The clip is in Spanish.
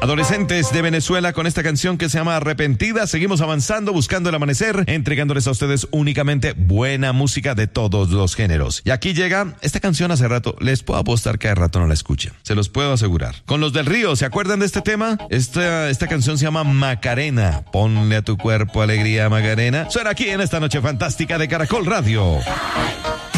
Adolescentes de Venezuela con esta canción que se llama Arrepentida. Seguimos avanzando, buscando el amanecer, entregándoles a ustedes únicamente buena música de todos los géneros. Y aquí llega esta canción. Hace rato, les puedo apostar que hace rato no la escuchan. Se los puedo asegurar. Con Los del Río, ¿se acuerdan de este tema? Esta canción se llama Macarena. Ponle a tu cuerpo alegría, Macarena. Suena aquí en esta noche fantástica de Caracol Radio.